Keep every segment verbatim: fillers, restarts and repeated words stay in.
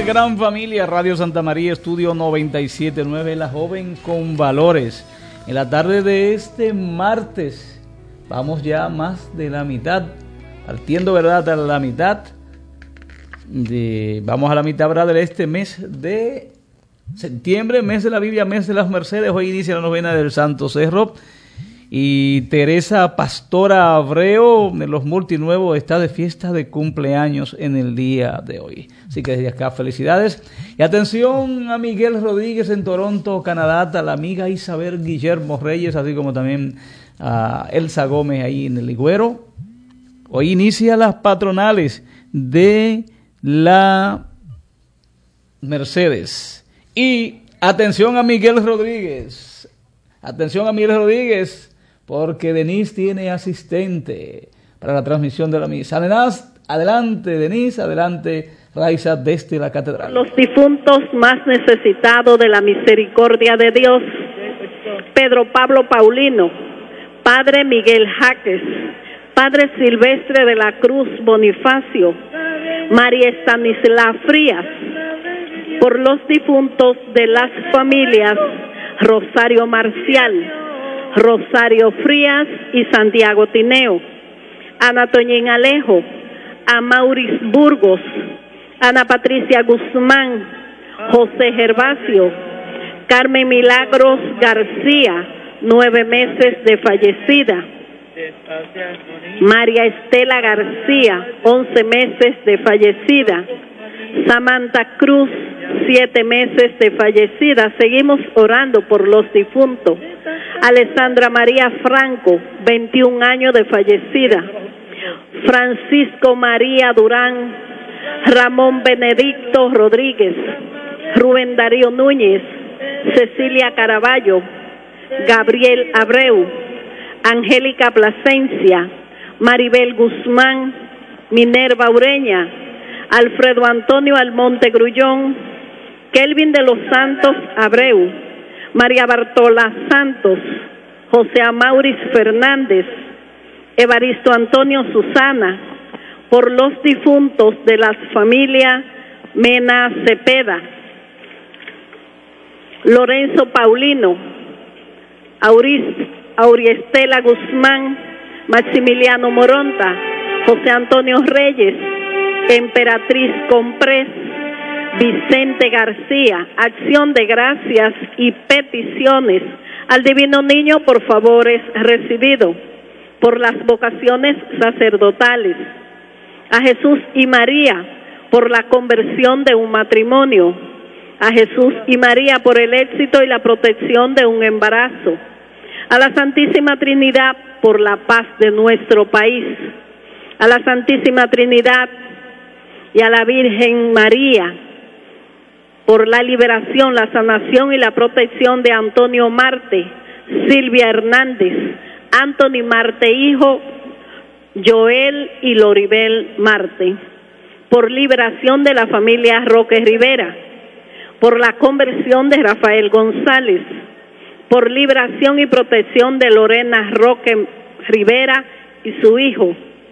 gran familia, Radio Santa María, Estudio noventa y siete punto nueve, La Joven con Valores. En la tarde de este martes, vamos ya más de la mitad, partiendo, ¿verdad?, a la mitad, de, vamos a la mitad, ¿verdad?, de este mes de septiembre, mes de la Biblia, mes de las Mercedes. Hoy inicia la novena del Santo Cerro. Y Teresa Pastora Abreu de los Multinuevos está de fiesta de cumpleaños en el día de hoy. Así que desde acá felicidades. Y atención a Miguel Rodríguez en Toronto, Canadá, a la amiga Isabel Guillermo Reyes, así como también a Elsa Gómez ahí en el Ligüero. Hoy inicia las patronales de la Mercedes. Y atención a Miguel Rodríguez. Atención a Miguel Rodríguez. Porque Denise tiene asistente para la transmisión de la misa. Adelante, Denise, adelante, Raiza, desde la catedral. Los difuntos más necesitados de la misericordia de Dios: Pedro Pablo Paulino, Padre Miguel Jaques, Padre Silvestre de la Cruz Bonifacio, María Estanisla Frías. Por los difuntos de las familias Rosario Marcial, Rosario Frías y Santiago Tineo, Ana Toñín Alejo, Amauris Burgos, Ana Patricia Guzmán, José Gervasio, Carmen Milagros García, nueve meses de fallecida, María Estela García, once meses de fallecida, Samantha Cruz, siete meses de fallecida. Seguimos orando por los difuntos. Alessandra María Franco, veintiún años de fallecida. Francisco María Durán, Ramón Benedicto Rodríguez, Rubén Darío Núñez, Cecilia Caraballo, Gabriel Abreu, Angélica Plasencia, Maribel Guzmán, Minerva Ureña, Alfredo Antonio Almonte Grullón, Kelvin de los Santos Abreu, María Bartola Santos, José Amauris Fernández, Evaristo Antonio Susana. Por los difuntos de las familias Mena Cepeda, Lorenzo Paulino, Auris, Auriestela Guzmán, Maximiliano Moronta, José Antonio Reyes, Emperatriz Comprés, Vicente García. Acción de gracias y peticiones al Divino Niño por favores recibidos, por las vocaciones sacerdotales, a Jesús y María por la conversión de un matrimonio, a Jesús y María por el éxito y la protección de un embarazo, a la Santísima Trinidad por la paz de nuestro país, a la Santísima Trinidad y a la Virgen María por la liberación, la sanación y la protección de Antonio Marte, Silvia Hernández, Anthony Marte hijo, Joel y Loribel Marte, por liberación de la familia Roque Rivera, por la conversión de Rafael González, por liberación y protección de Lorena Roque Rivera y su hijo,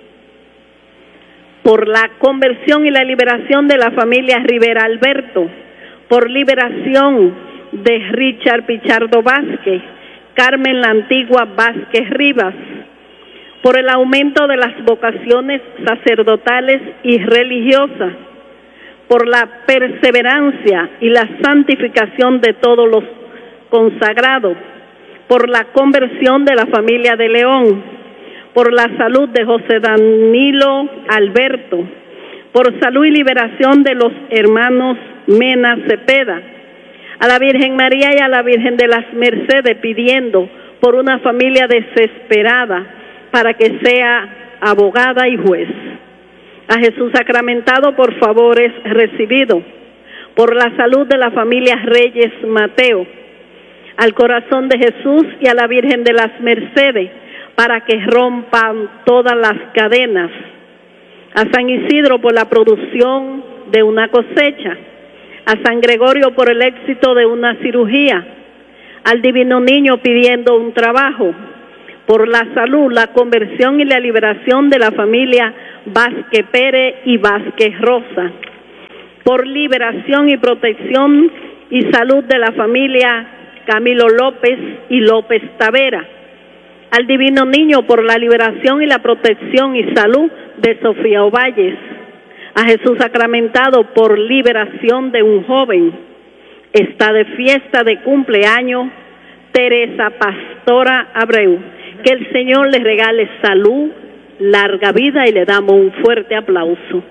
por la conversión y la liberación de la familia Rivera Alberto, por liberación de Richard Pichardo Vázquez, Carmen la Antigua Vázquez Rivas, por el aumento de las vocaciones sacerdotales y religiosas, por la perseverancia y la santificación de todos los consagrados, por la conversión de la familia de León, por la salud de José Danilo Alberto, por salud y liberación de los hermanos Mena Cepeda, a la Virgen María y a la Virgen de las Mercedes, pidiendo por una familia desesperada para que sea abogada y juez, a Jesús sacramentado por favores recibidos, por la salud de la familia Reyes Mateo, al corazón de Jesús y a la Virgen de las Mercedes, para que rompan todas las cadenas, a San Isidro por la producción de una cosecha, a San Gregorio por el éxito de una cirugía, al Divino Niño pidiendo un trabajo, por la salud, la conversión y la liberación de la familia Vázquez Pérez y Vázquez Rosa, por liberación y protección y salud de la familia Camilo López y López Tavera. Al Divino Niño por la liberación y la protección y salud de Sofía Ovalles. A Jesús sacramentado por liberación de un joven. Está de fiesta de cumpleaños Teresa Pastora Abreu. Que el Señor les regale salud, larga vida y le damos un fuerte aplauso.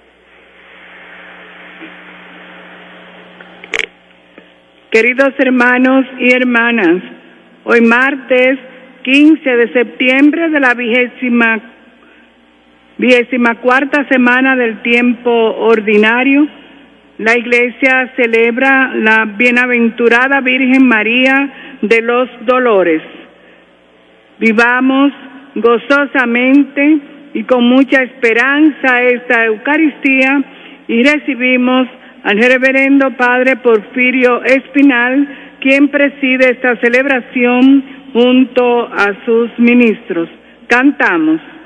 Queridos hermanos y hermanas, hoy martes quince de septiembre de la vigésima, vigésima cuarta semana del tiempo ordinario, la Iglesia celebra la Bienaventurada Virgen María de los Dolores. Vivamos gozosamente y con mucha esperanza esta Eucaristía y recibimos al Reverendo Padre Porfirio Espinal, quien preside esta celebración junto a sus ministros. Cantamos.